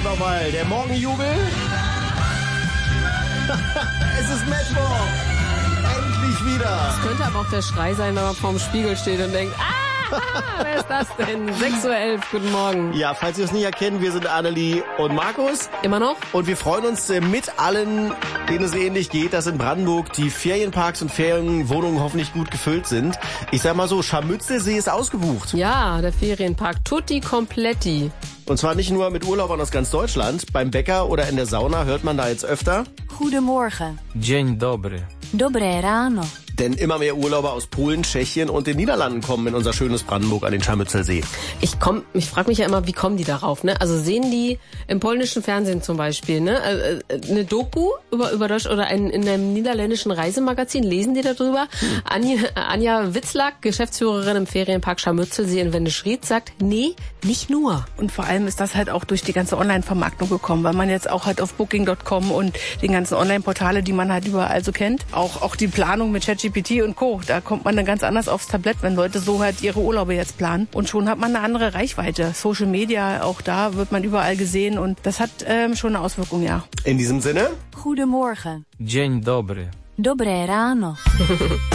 Abend nochmal. Der Morgenjubel. Es ist Mittwoch. Endlich wieder. Das könnte aber auch der Schrei sein, wenn man vorm Spiegel steht und denkt, wer ist das denn? 6:11 Uhr, guten Morgen. Ja, falls Sie es nicht erkennen, wir sind Annelie und Markus. Immer noch? Und wir freuen uns mit allen, denen es ähnlich geht, dass in Brandenburg die Ferienparks und Ferienwohnungen hoffentlich gut gefüllt sind. Ich sag mal so, Scharmützelsee ist ausgebucht. Ja, der Ferienpark Tutti Kompletti. Und zwar nicht nur mit Urlaubern aus ganz Deutschland. Beim Bäcker oder in der Sauna hört man da jetzt öfter. Goedemorgen. Dzień dobry. Dobre rano. Denn immer mehr Urlauber aus Polen, Tschechien und den Niederlanden kommen in unser schönes Brandenburg an den Scharmützelsee. Ich frage mich ja immer, wie kommen die darauf, ne? Also sehen die im polnischen Fernsehen zum Beispiel, ne? Eine Doku über Deutsch oder in einem niederländischen Reisemagazin, lesen die darüber? Anja Witzlack, Geschäftsführerin im Ferienpark Scharmützelsee in Wendischried, sagt, nee, nicht nur. Und vor allem ist das halt auch durch die ganze Online-Vermarktung gekommen, weil man jetzt auch halt auf Booking.com und den ganzen Online-Portale, die man halt überall so kennt, auch die Planung mit ChatGPT und Co., da kommt man dann ganz anders aufs Tablett, wenn Leute so halt ihre Urlaube jetzt planen. Und schon hat man eine andere Reichweite. Social Media, auch da wird man überall gesehen und das hat schon eine Auswirkung, ja. In diesem Sinne. Goedemorgen. Dzień dobry. Dobre rano.